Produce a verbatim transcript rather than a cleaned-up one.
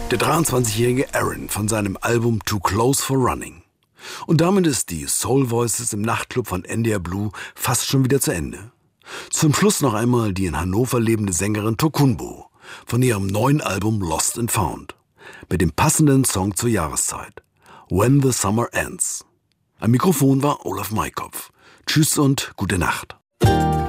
Der dreiundzwanzigjährige Aaron von seinem Album Too Close for Running. Und damit ist die Soul Voices im Nachtclub von India Blue fast schon wieder zu Ende. Zum Schluss noch einmal die in Hannover lebende Sängerin Tokunboh von ihrem neuen Album Lost and Found mit dem passenden Song zur Jahreszeit, When the Summer Ends. Am Mikrofon war Olaf Maikopf. Tschüss und gute Nacht.